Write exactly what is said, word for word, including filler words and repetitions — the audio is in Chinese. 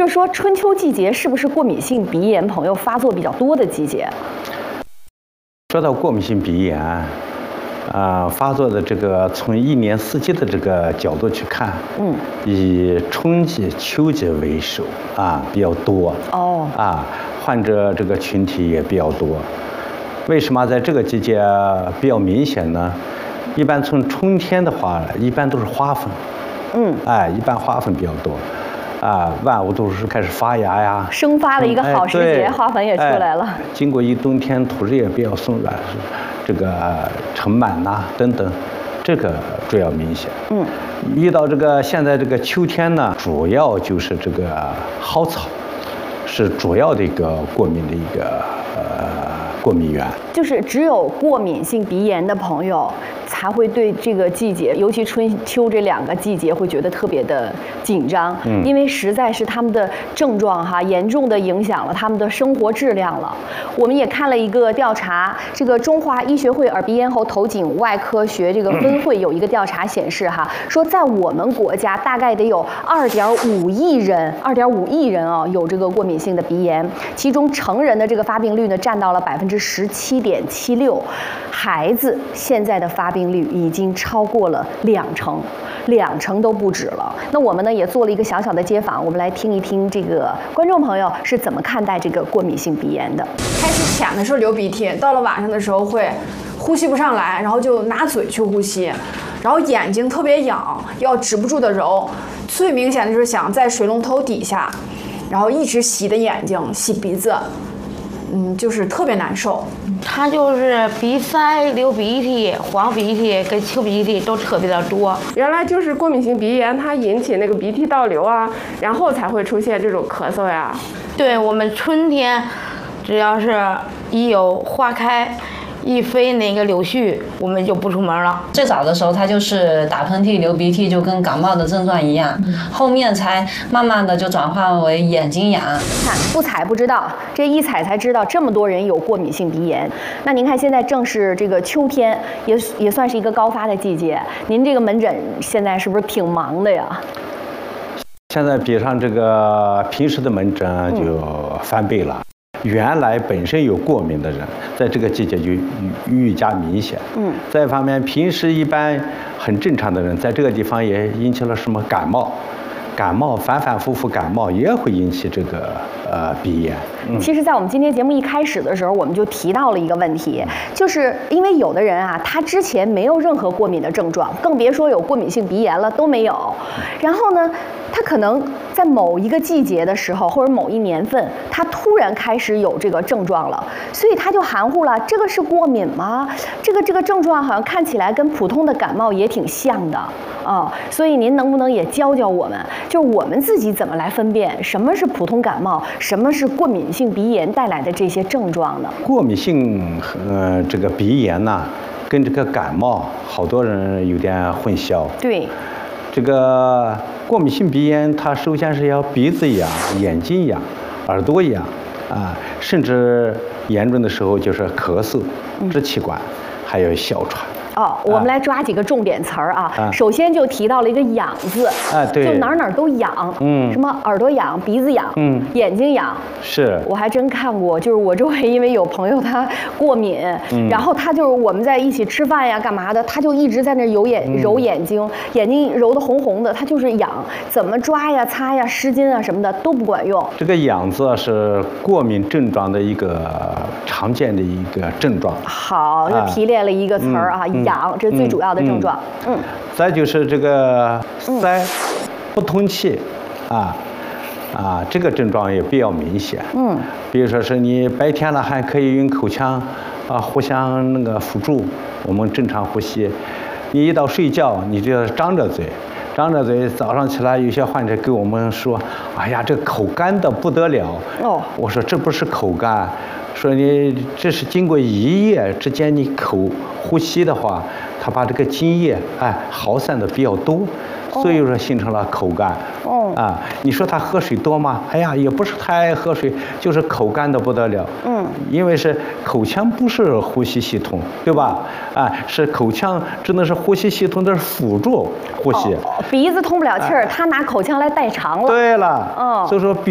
就是说春秋季节是不是过敏性鼻炎朋友发作比较多的季节？ 说到过敏性鼻炎，啊、呃，发作的这个从一年四季的这个角度去看，嗯，以春季、秋季为首啊，比较多。哦，啊，患者这个群体也比较多。为什么在这个季节比较明显呢？一般从春天的话，一般都是花粉。嗯，哎，一般花粉比较多。啊，万物都是开始发芽呀， 生发的一个好时节，花粉也出来了。 经过一冬天，土质也比较松软，这个尘螨呐等等，这个主要明显。嗯，遇到这个现在这个秋天呢，主要就是这个蒿草，是主要的一个过敏的一个呃过敏源。就是只有过敏性鼻炎的朋友才会对这个季节，尤其春秋这两个季节会觉得特别的紧张，嗯，因为实在是他们的症状哈，严重的影响了他们的生活质量了。我们也看了一个调查，这个中华医学会耳鼻咽喉头颈外科学这个分会有一个调查显示哈，说在我们国家大概得有二点五亿人，二点五亿人啊有这个过敏性的鼻炎，其中成人的这个发病率呢占到了百分之十七点七六，孩子现在的发病率已经超过了两成，两成都不止了。那我们呢也做了一个小小的街访，我们来听一听这个观众朋友是怎么看待这个过敏性鼻炎的。 开始浅的时候流鼻涕，到了晚上的时候会呼吸不上来，然后就拿嘴去呼吸，然后眼睛特别痒，要止不住的揉。最明显的就是想在水龙头底下，然后一直洗的眼睛、洗鼻子，嗯，就是特别难受。 他就是鼻塞、流鼻涕、黄鼻涕跟清鼻涕都特别的多。 原来就是过敏性鼻炎，它引起那个鼻涕倒流啊，然后才会出现这种咳嗽呀。 对，我们春天，只要是一有花开，一飞那个柳絮，我们就不出门了。 最早的时候，它就是打喷嚏、流鼻涕，就跟感冒的症状一样，嗯、后面才慢慢的就转化为眼睛痒。 看不采不知道，这一采才知道这么多人有过敏性鼻炎。那您看现在正是这个秋天，也也算是一个高发的季节。您这个门诊现在是不是挺忙的呀？ 现在比上这个平时的门诊就翻倍了。原来本身有过敏的人，在这个季节就愈加明显。嗯，再一方面，平时一般很正常的人，在这个地方也引起了什么感冒，感冒反反复复感冒也会引起这个呃鼻炎。 嗯、其实，在我们今天节目一开始的时候，我们就提到了一个问题，就是因为有的人啊，他之前没有任何过敏的症状，更别说有过敏性鼻炎了，都没有。然后呢，他可能在某一个季节的时候，或者某一年份，他突然开始有这个症状了，所以他就含糊了，这个是过敏吗？这个这个症状好像看起来跟普通的感冒也挺像的啊，所以您能不能也教教我们，就是我们自己怎么来分辨什么是普通感冒，什么是过敏性鼻炎带来的这些症状呢？ 过敏性呃这个鼻炎呢，跟这个感冒好多人有点混淆。 对。 这个过敏性鼻炎，它首先是要鼻子痒、眼睛痒、耳朵痒，啊，甚至严重的时候就是咳嗽、支气管，还有哮喘。 哦，我们来抓几个重点词儿啊。啊首先就提到了一个“痒”字， 啊，对， 就哪儿哪儿都痒，嗯，什么耳朵痒、鼻子痒，嗯，眼睛痒。 是， 我还真看过，就是我周围因为有朋友他过敏，嗯、然后他就是我们在一起吃饭呀、干嘛的，他就一直在那揉眼、嗯、揉眼睛，眼睛揉得红红的，他就是痒，怎么抓呀、擦呀、湿巾啊什么的都不管用。 这个“痒”字是过敏症状的一个常见的一个症状。 好，就提炼了一个词儿啊。嗯痒，这是最主要的症状。嗯，嗯再就是这个塞、嗯、不通气，啊啊，这个症状也比较明显。嗯，比如说是你白天了还可以用口腔啊互相那个辅助我们正常呼吸，你一到睡觉你就要张着嘴，张着嘴，早上起来有些患者跟我们说，哎呀，这口干的不得了。哦，我说这不是口干。说你这是经过一夜之间你口呼吸的话，它把这个津液哎耗散的比较多，所以说形成了口干。哦啊，你说他喝水多吗？哎呀，也不是太爱喝水，就是口干的不得了。嗯，因为是口腔不是呼吸系统，对吧？啊，是口腔只能是呼吸系统的辅助呼吸。 哦、鼻子通不了气儿，哎、他拿口腔来代偿了。 对了，嗯，所以说。